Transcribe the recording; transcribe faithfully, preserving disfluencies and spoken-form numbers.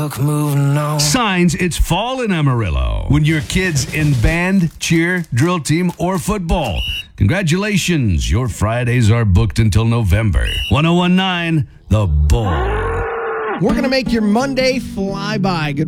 luck moving on. Signs it's fall in Amarillo when your kid's in band, cheer, drill team, or football. Congratulations, your Fridays are booked until November. ten nineteen, The Bull. We're going to make your Monday fly by. Good